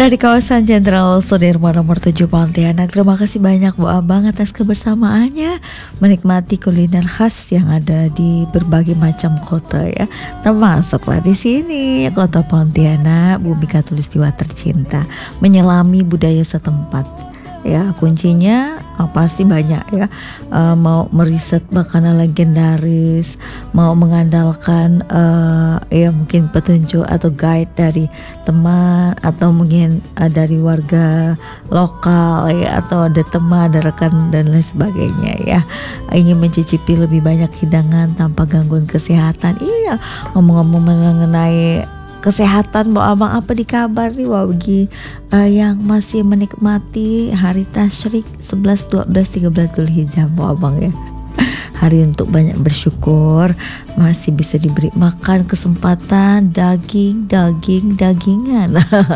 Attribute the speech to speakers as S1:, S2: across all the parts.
S1: di kawasan Jenderal Sudirman nomor 7 Pontianak. Terima kasih banyak Bu Abang atas kebersamaannya menikmati kuliner khas yang ada di berbagai macam kota ya. Termasuklah di sini kota Pontianak, bumi Katulistiwa tercinta, menyelami budaya setempat. Ya, kuncinya pasti banyak ya. Mau meriset makanan legendaris, mau mengandalkan ya mungkin petunjuk atau guide dari teman, atau mungkin dari warga lokal ya, atau ada teman, ada rekan dan lain sebagainya ya. Ingin mencicipi lebih banyak hidangan tanpa gangguan kesehatan. Iya, ngomong-ngomong mengenai kesehatan, Bu Abang, apa di kabar nih bagi yang masih menikmati hari tasyrik 11, 12, 13 Dzulhijjah, Bu Abang ya. Hari untuk banyak bersyukur, masih bisa diberi makan kesempatan dagingan,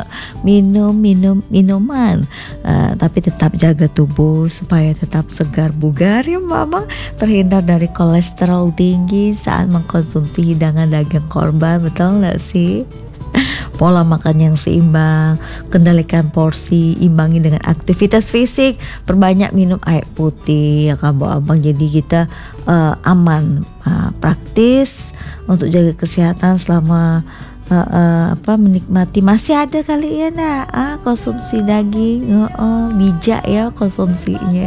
S1: minuman, tapi tetap jaga tubuh supaya tetap segar bugar ya Bu Abang, terhindar dari kolesterol tinggi saat mengkonsumsi hidangan daging korban, betul nggak sih? Pola makan yang seimbang, kendalikan porsi, imbangi dengan aktivitas fisik, perbanyak minum air putih ya kan Bu Abang. Jadi kita aman, praktis untuk jaga kesehatan selama menikmati masih ada kali ya konsumsi daging, bijak ya konsumsinya.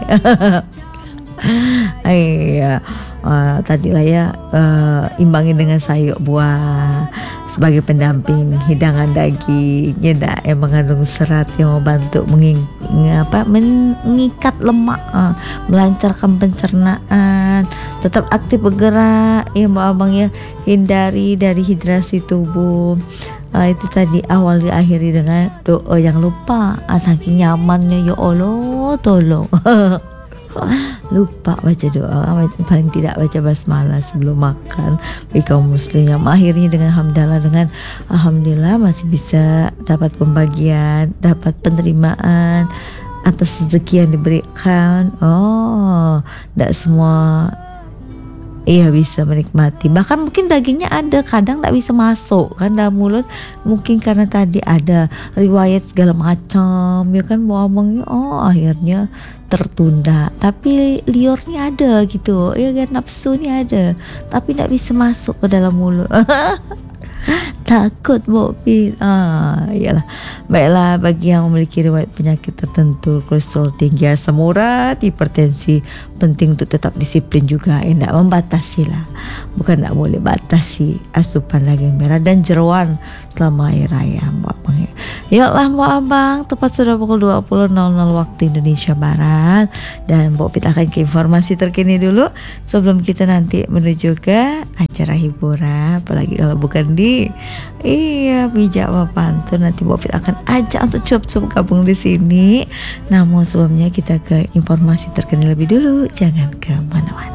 S1: Iya, tadi lah ya, imbangi dengan sayur buah sebagai pendamping hidangan daging ya, yang mengandung serat yang membantu mengikat lemak, melancarkan pencernaan, tetap aktif bergerak ya Bu Abang ya, hindari dari hidrasi tubuh. Itu tadi awal diakhiri dengan doa, yang lupa saking nyamannya ya Allah tolong. Lupa baca doa, paling tidak baca basmalah sebelum makan. Bagi kaum muslim yang mengakhirinya dengan hamdalah, dengan alhamdulillah masih bisa dapat pembagian, dapat penerimaan atas rezeki yang diberikan. Tidak semua bisa menikmati, bahkan mungkin dagingnya ada, kadang tidak bisa masuk kan dalam mulut, mungkin karena tadi ada riwayat segala macam ya kan Bu Abang, akhirnya tertunda, tapi liurnya ada gitu ya kan, nafsunya ada tapi tidak bisa masuk ke dalam mulut. Takut Bobby. Iyalah. Baiklah, bagi yang memiliki riwayat penyakit tertentu, kolesterol tinggi, asam urat, hipertensi, penting untuk tetap disiplin juga, tidak membatasi lah, bukan tidak boleh batasi asupan daging merah dan jeroan selama hari raya Bu Abang ya. Yuklah Bu Abang, tepat sudah pukul 20.00 waktu Indonesia Barat, dan Bobby akan ke informasi terkini dulu sebelum kita nanti menuju ke acara hiburan, apalagi kalau bukan di bijak Pantun. Nanti Bobby akan ajak untuk cuap-cuap gabung di sini. Namun sebelumnya kita ke informasi terkini lebih dulu. Jangan ke mana-mana.